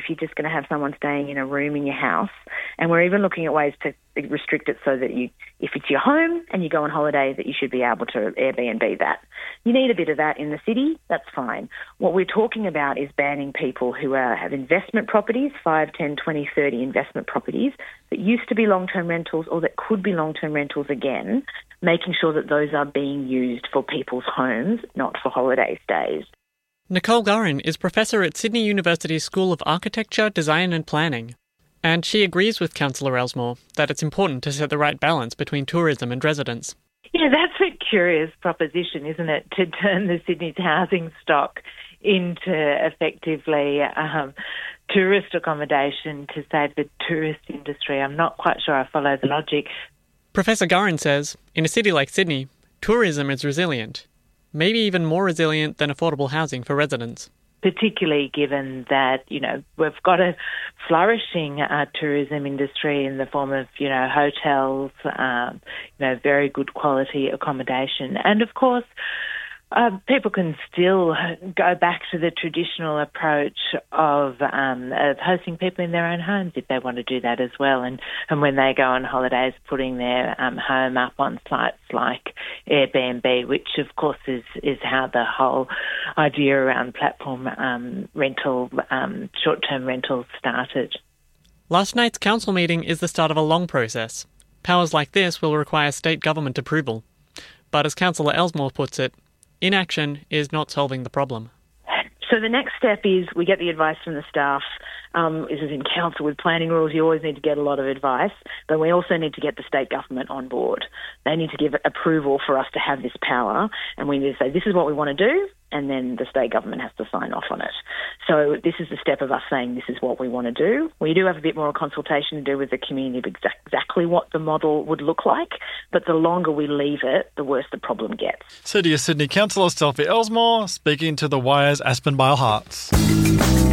you're just going to have someone staying in a room in your house. And we're even looking at ways to restrict it so that if it's your home and you go on holiday, that you should be able to Airbnb that. You need a bit of that in the city, that's fine. What we're talking about is banning people who have investment properties, 5, 10, 20, 30 investment properties that used to be long-term rentals or that could be long-term rentals again, making sure that those are being used for people's homes, not for holiday stays. Nicole Gurin is professor at Sydney University's School of Architecture, Design and Planning. And she agrees with Councillor Elsmore that it's important to set the right balance between tourism and residents. Yeah, that's a curious proposition, isn't it, to turn the Sydney's housing stock into effectively tourist accommodation to save the tourist industry. I'm not quite sure I follow the logic. Professor Gurin says, in a city like Sydney, tourism is resilient, maybe even more resilient than affordable housing for residents. Particularly given that, we've got a flourishing tourism industry in the form of, hotels, very good quality accommodation. And of course, people can still go back to the traditional approach of hosting people in their own homes if they want to do that as well. And when they go on holidays, putting their home up on sites like Airbnb, which of course is how the whole idea around platform rental, short-term rentals started. Last night's council meeting is the start of a long process. Powers like this will require state government approval. But as Councillor Elsmore puts it, inaction is not solving the problem. So the next step is we get the advice from the staff. This is in council with planning rules. You always need to get a lot of advice, but we also need to get the state government on board. They need to give approval for us to have this power, and we need to say this is what we want to do, and then the state government has to sign off on it. So this is the step of us saying this is what we want to do. We do have a bit more consultation to do with the community of exactly what the model would look like, but the longer we leave it, the worse the problem gets. Sydney Councillor Sophie Elsmore speaking to the Wire's Aspen Mile Hearts.